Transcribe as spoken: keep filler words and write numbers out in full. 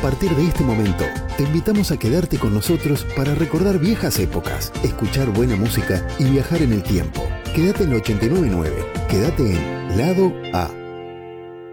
partir de este momento, te invitamos a quedarte con nosotros para recordar viejas épocas, escuchar buena música y viajar en el tiempo. Quédate en ochenta y nueve punto nueve. Quédate en Lado A.